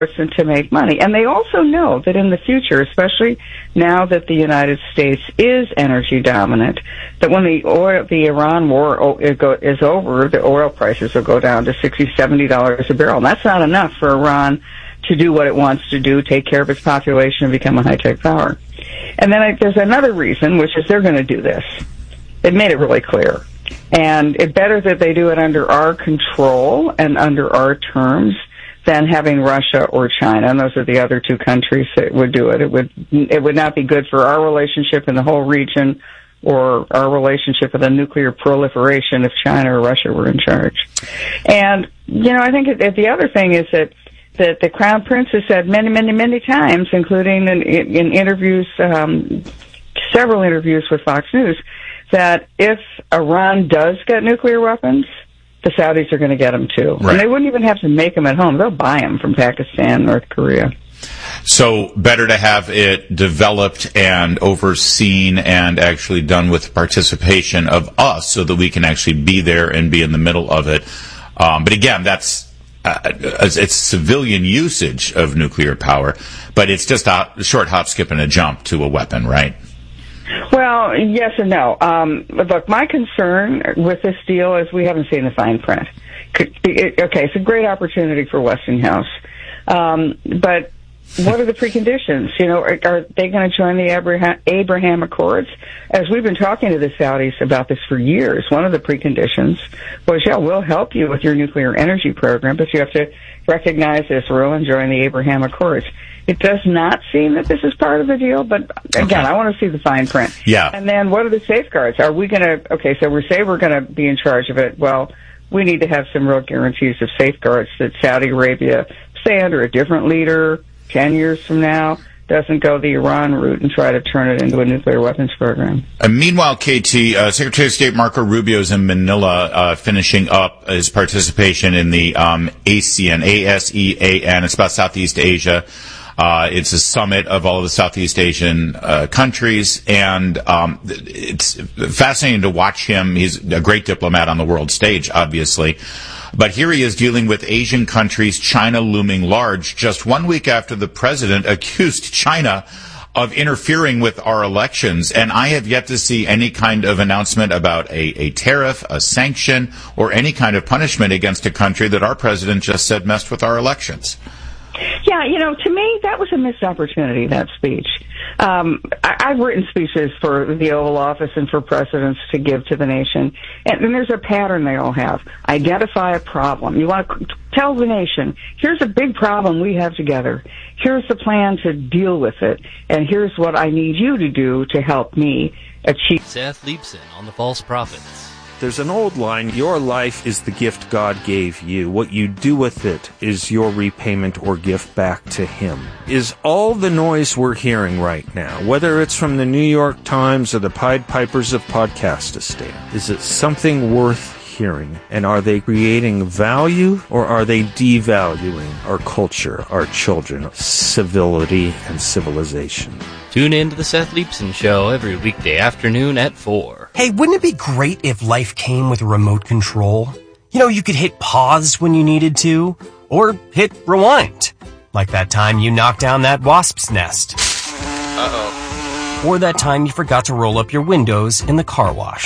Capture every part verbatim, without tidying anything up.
and to make money. And they also know that in the future, especially now that the United States is energy dominant, that when the oil, the Iran war is over, the oil prices will go down to sixty dollars, seventy dollars a barrel. And that's not enough for Iran to do what it wants to do, take care of its population and become a high-tech power. And then I, there's another reason, which is they're going to do this. They've made it really clear. And it's better that they do it under our control and under our terms than having Russia or China. And those are the other two countries that would do it. It would, it would not be good for our relationship in the whole region or our relationship with a nuclear proliferation if China or Russia were in charge. And, you know, I think it, it, the other thing is that that the Crown Prince has said many, many, many times, including in, in interviews, um, several interviews with Fox News, that if Iran does get nuclear weapons, the Saudis are going to get them too. Right. And they wouldn't even have to make them at home. They'll buy them from Pakistan, North Korea. So better to have it developed and overseen and actually done with participation of us so that we can actually be there and be in the middle of it. Um, but again, that's Uh, it's civilian usage of nuclear power, but it's just a short hop, skip, and a jump to a weapon, right? Well, yes and no. Um, look, my concern with this deal is we haven't seen the fine print. Okay, it's a great opportunity for Westinghouse, um, but what are the preconditions? You know, are, are they going to join the Abraham, Abraham Accords? As we've been talking to the Saudis about this for years, one of the preconditions was, yeah, we'll help you with your nuclear energy program, but you have to recognize Israel and join the Abraham Accords. It does not seem that this is part of the deal, but again, okay. I want to see the fine print. Yeah. And then what are the safeguards? Are we going to, okay, so we say we're going to be in charge of it. Well, we need to have some real guarantees of safeguards that Saudi Arabia, say under a different leader, ten years from now, doesn't go the Iran route and try to turn it into a nuclear weapons program. Uh, meanwhile, K T, uh, Secretary of State Marco Rubio is in Manila uh, finishing up his participation in the um, ASEAN, A S E A N. It's about Southeast Asia. Uh, it's a summit of all of the Southeast Asian uh, countries, and um, it's fascinating to watch him. He's a great diplomat on the world stage, obviously. But here he is dealing with Asian countries, China looming large, just one week after the president accused China of interfering with our elections. And I have yet to see any kind of announcement about a, a tariff, a sanction, or any kind of punishment against a country that our president just said messed with our elections. Yeah, you know, to me, that was a missed opportunity, that speech. Um, I, I've written speeches for the Oval Office and for presidents to give to the nation, and, and there's a pattern they all have. Identify a problem. You want to tell the nation, here's a big problem we have together. Here's the plan to deal with it, and here's what I need you to do to help me achieve. Seth Leibson on the False Prophets. There's an old line, your life is the gift God gave you. What you do with it is your repayment or gift back to Him. Is all the noise we're hearing right now, whether it's from the New York Times or the Pied Pipers of Podcastistan, is it something worth hearing? And are they creating value or are they devaluing our culture, our children, civility, and civilization? Tune in to the Seth Leibson Show every weekday afternoon at four. Hey, wouldn't it be great if life came with a remote control? You know, you could hit pause when you needed to, or hit rewind. Like that time you knocked down that wasp's nest. Uh-oh. Or that time you forgot to roll up your windows in the car wash.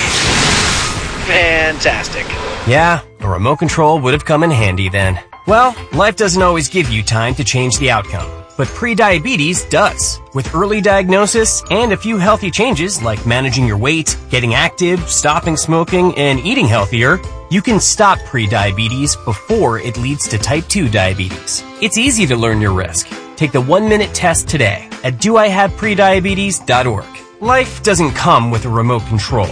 Fantastic. Yeah, a remote control would have come in handy then. Well, life doesn't always give you time to change the outcome. But prediabetes does. With early diagnosis and a few healthy changes like managing your weight, getting active, stopping smoking, and eating healthier, you can stop prediabetes before it leads to type two diabetes. It's easy to learn your risk. Take the one-minute test today at do I have prediabetes dot org. Life doesn't come with a remote control.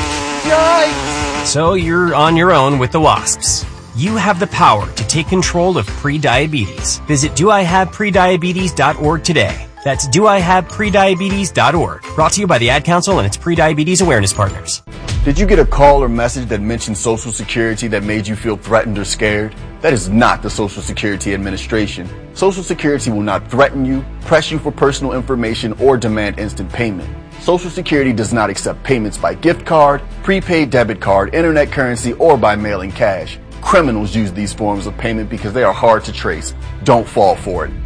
Yikes! So you're on your own with the wasps. You have the power to take control of prediabetes. Visit do I have prediabetes dot org today. That's do I have prediabetes dot org. Brought to you by the Ad Council and its prediabetes awareness partners. Did you get a call or message that mentioned Social Security that made you feel threatened or scared? That is not the Social Security Administration. Social Security will not threaten you, press you for personal information, or demand instant payment. Social Security does not accept payments by gift card, prepaid debit card, internet currency, or by mailing cash. criminals use these forms of payment because they are hard to trace. Don't fall for it.